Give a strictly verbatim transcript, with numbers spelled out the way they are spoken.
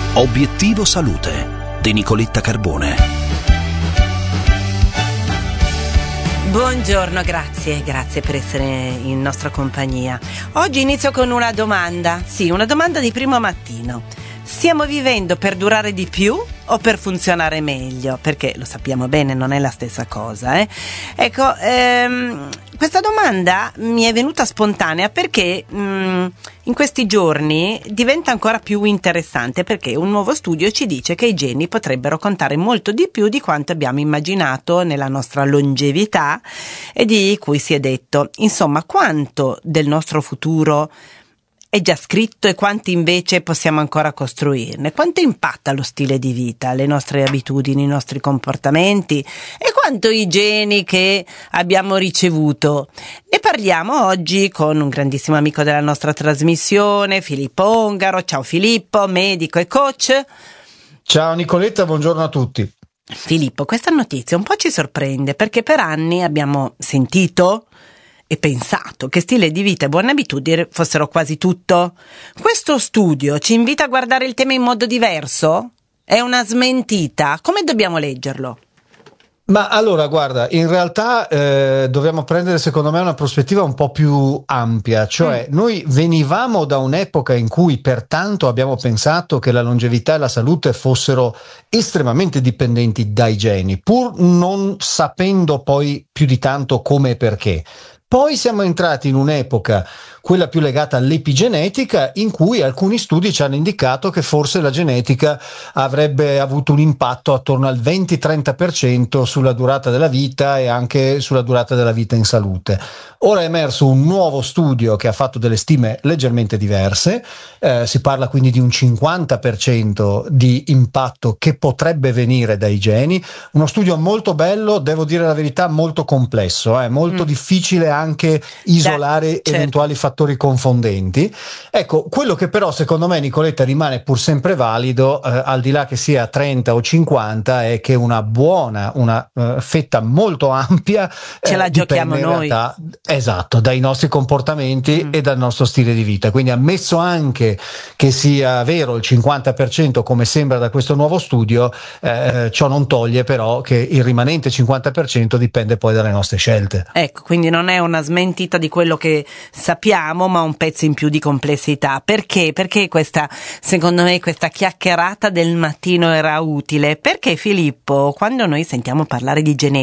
Obiettivo Salute di Nicoletta Carbone. Buongiorno, grazie, grazie per essere in nostra compagnia. Oggi inizio con una domanda, sì, una domanda di primo mattino. Stiamo vivendo per durare di più o per funzionare meglio? Perché lo sappiamo bene, non è la stessa cosa, eh? Ecco, ehm, questa domanda mi è venuta spontanea perché mh, in questi giorni diventa ancora più interessante, perché un nuovo studio ci dice che i geni potrebbero contare molto di più di quanto abbiamo immaginato nella nostra longevità e di cui si è detto. Insomma, quanto del nostro futuro è già scritto e quanti invece possiamo ancora costruirne? Quanto impatta lo stile di vita, le nostre abitudini, i nostri comportamenti e quanto i geni che abbiamo ricevuto? Ne parliamo oggi con un grandissimo amico della nostra trasmissione, Filippo Ongaro. Ciao Filippo, medico e coach. Ciao Nicoletta, buongiorno a tutti. Filippo, questa notizia un po' ci sorprende perché per anni abbiamo sentito e pensato che stile di vita e buone abitudini fossero quasi tutto. Questo studio ci invita a guardare il tema in modo diverso? È una smentita? Come dobbiamo leggerlo? Ma allora, guarda, in realtà eh, dobbiamo prendere secondo me una prospettiva un po' più ampia, cioè mm. noi venivamo da un'epoca in cui pertanto abbiamo pensato che la longevità e la salute fossero estremamente dipendenti dai geni, pur non sapendo poi più di tanto come e perché. Poi siamo entrati in un'epoca, quella più legata all'epigenetica, in cui alcuni studi ci hanno indicato che forse la genetica avrebbe avuto un impatto attorno al venti trenta per cento sulla durata della vita e anche sulla durata della vita in salute. Ora è emerso un nuovo studio che ha fatto delle stime leggermente diverse, eh, si parla quindi di un cinquanta per cento di impatto che potrebbe venire dai geni, uno studio molto bello, devo dire la verità, molto complesso, è eh, molto mm. difficile anche isolare da, certo. eventuali fattori confondenti. Ecco, quello che però secondo me, Nicoletta, rimane pur sempre valido, eh, al di là che sia trenta o cinquanta, è che una buona, una uh, fetta molto ampia ce eh, la giochiamo in noi. Realtà, esatto, dai nostri comportamenti mm. e dal nostro stile di vita. Quindi, ammesso anche che sia vero il cinquanta per cento come sembra da questo nuovo studio, eh, ciò non toglie però che il rimanente cinquanta per cento dipende poi dalle nostre scelte. Ecco, quindi non è una smentita di quello che sappiamo, ma un pezzo in più di complessità. Perché? Perché questa, secondo me, questa chiacchierata del mattino era utile? Perché, Filippo, quando noi sentiamo parlare di genetica,